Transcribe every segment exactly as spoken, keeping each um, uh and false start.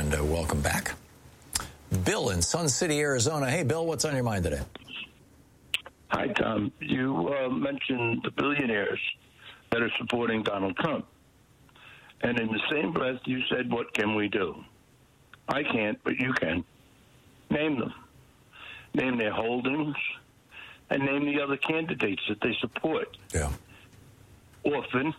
and uh, welcome back. Bill in Sun City, Arizona. Hey, Bill, what's on your mind today? Hi, Tom. You uh, mentioned the billionaires that are supporting Donald Trump. And in the same breath, you said, what can we do? I can't, but you can. Name them. Name their holdings, and name the other candidates that they support. Yeah. Often.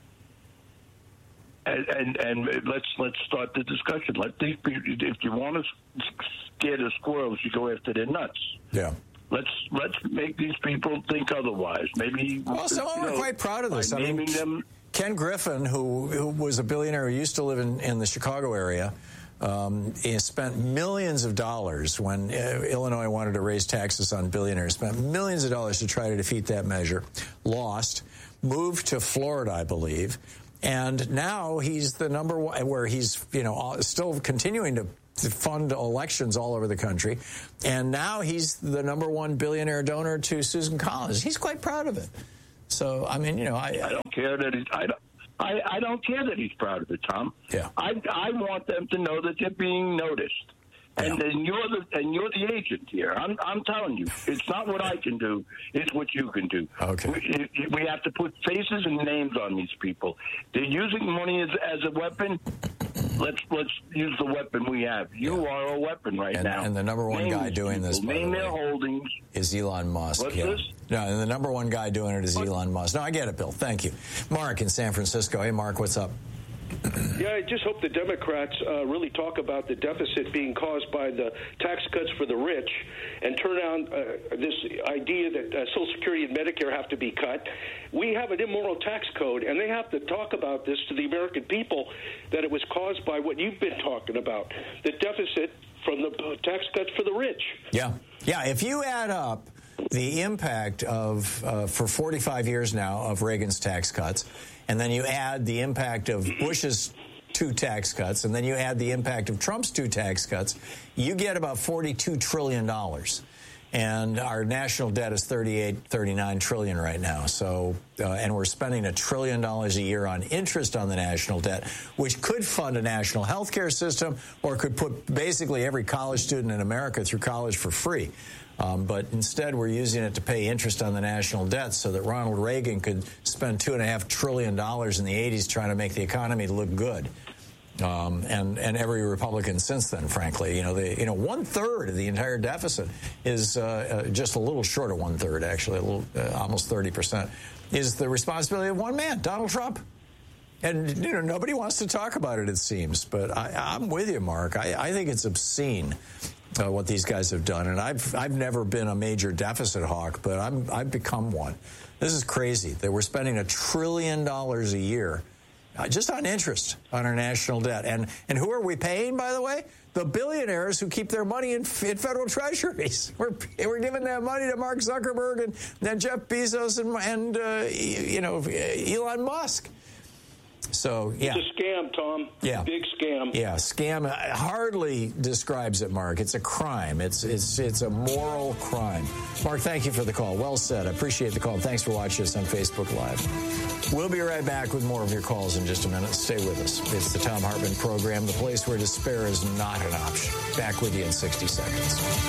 And, and and let's let's start the discussion. Let these people, if you want to scare the squirrels, you go after their nuts. Yeah. Let's let's make these people think otherwise. Maybe. Well, some of them are quite proud of this. I mean, them, Ken Griffin, who, who was a billionaire who used to live in, in the Chicago area, um, he spent millions of dollars when uh, Illinois wanted to raise taxes on billionaires, spent millions of dollars to try to defeat that measure, lost, moved to Florida, I believe, and now he's the number one, where he's, you know, still continuing to to fund elections all over the country. And now he's the number one billionaire donor to Susan Collins. He's quite proud of it. So, I mean, you know, I... I don't care that he's... I don't, I, I don't care that he's proud of it, Tom. Yeah. I, I want them to know that they're being noticed. And yeah. then you're the and you're the agent here. I'm I'm telling you, it's not what I can do; it's what you can do. Okay. We, we have to put faces and names on these people. They're using money as as a weapon. Let's let's use the weapon we have. You yeah. are a weapon right and, now. And the number one name guy doing people, this, by name the their way, holdings, is Elon Musk. What's yeah. this? No, and the number one guy doing it is what? Elon Musk. No, I get it, Bill. Thank you, Mark in San Francisco. Hey, Mark, what's up? Yeah, I just hope the Democrats uh, really talk about the deficit being caused by the tax cuts for the rich and turn down uh, this idea that uh, Social Security and Medicare have to be cut. We have an immoral tax code, and they have to talk about this to the American people, that it was caused by what you've been talking about, the deficit from the tax cuts for the rich. Yeah. Yeah, if you add up the impact of, uh, for forty-five years now, of Reagan's tax cuts, and then you add the impact of Bush's two tax cuts, and then you add the impact of Trump's two tax cuts, you get about forty-two trillion dollars. And our national debt is thirty-eight, thirty-nine trillion right now. So, uh, and we're spending a trillion dollars a year on interest on the national debt, which could fund a national health care system or could put basically every college student in America through college for free. Um, but instead, we're using it to pay interest on the national debt so that Ronald Reagan could spend two and a half trillion dollars in the eighties trying to make the economy look good. Um, and, and every Republican since then, frankly, you know, the, you know, one third of the entire deficit is uh, uh, just a little short of one third, actually, a little, uh, almost thirty percent, is the responsibility of one man, Donald Trump. And, you know, nobody wants to talk about it, it seems. But I, I'm with you, Mark. I, I think it's obscene uh, what these guys have done. And I've I've never been a major deficit hawk, but I'm, I've become one. This is crazy that we're spending a trillion dollars a year uh, just on interest on our national debt. And and who are we paying, by the way? The billionaires who keep their money in, in federal treasuries. We're we're giving that money to Mark Zuckerberg and then Jeff Bezos and, and uh, you know, Elon Musk. So, yeah. It's a scam, Tom. Yeah. Big scam. Yeah, scam hardly describes it, Mark. It's a crime. It's it's it's a moral crime. Mark, thank you for the call. Well said. I appreciate the call. Thanks for watching us on Facebook Live. We'll be right back with more of your calls in just a minute. Stay with us. It's the Thom Hartmann Program, the place where despair is not an option. Back with you in sixty seconds.